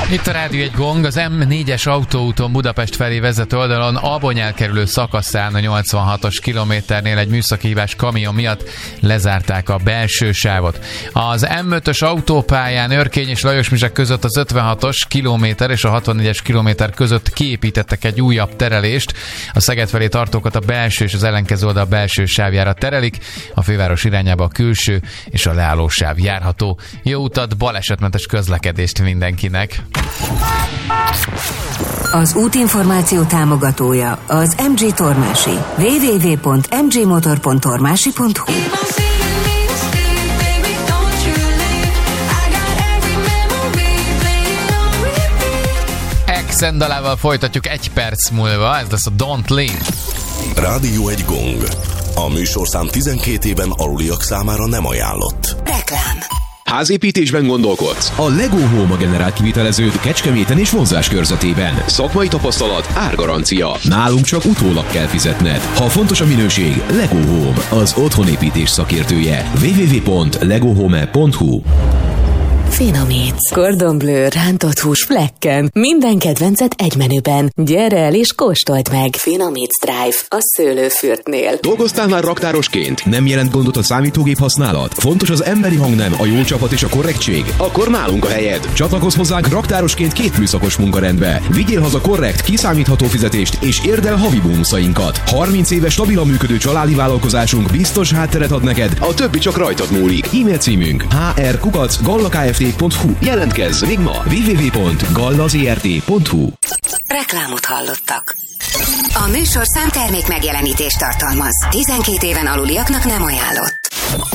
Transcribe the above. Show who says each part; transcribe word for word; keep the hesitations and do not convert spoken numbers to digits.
Speaker 1: Itt a Rádió egy gong, az em négyes autóúton Budapest felé vezető oldalon Abony elkerülő szakaszán a nyolcvanhatos kilométernél egy műszaki hibás kamion miatt lezárták a belső sávot. Az em ötös autópályán Örkény és Lajosmizsek között az ötvenhatos kilométer és a hatvannégyes kilométer között kiépítettek egy újabb terelést. A Szeged felé tartókat a belső és az ellenkező oldal belső sávjára terelik, a főváros irányába a külső és a leállósáv járható. Jó utat, balesetmentes közlekedést mindenkinek!
Speaker 2: Az útinformáció támogatója az em gé Tormási. double-u double-u double-u pont em gé motor pont tormási pont hu
Speaker 1: Exendalával folytatjuk egy perc múlva, ez lesz a Don't Leave.
Speaker 3: Rádió egy gong. A műsorszám tizenkét éven aluliak számára nem ajánlott.
Speaker 2: Reklám.
Speaker 4: Házépítésben gondolkodsz?
Speaker 5: A Lego Home a generált kiviteleződ Kecskeméten és vonzás körzetében.
Speaker 4: Szakmai tapasztalat, árgarancia.
Speaker 5: Nálunk csak utólag kell fizetned. Ha fontos a minőség, Lego Home, az otthonépítés szakértője. double-u double-u double-u pont lego home pont hu
Speaker 2: Finomítsz. Cordon Bleu, rántott hús flekken. Minden kedvencet egy menüben. Gyere el és kóstold meg. Finomítsz Drive, a szőlőfürtnél.
Speaker 4: Dolgoztál már raktárosként?
Speaker 5: Nem jelent gondot a számítógép használat? Fontos az emberi hangnem, a jó csapat és a korrektség?
Speaker 4: Akkor nálunk a helyed.
Speaker 5: Csatlakozz hozzánk raktárosként két műszakos munkarendbe. Vigyél haza korrekt, kiszámítható fizetést és érd el havi bónuszainkat. harminc éves stabilan működő családi vállalkozásunk biztos hátteret ad neked.
Speaker 4: A többi csak rajtad múlik.
Speaker 5: E-mail címünk h r kukac galla kft pont hu.
Speaker 4: Jelentkezz még ma.
Speaker 5: double-u double-u double-u pont galla zrt pont hu.
Speaker 2: Reklámot hallottak. A műsorszám termék megjelenítést tartalmaz. tizenkét éven aluliaknak nem ajánlott.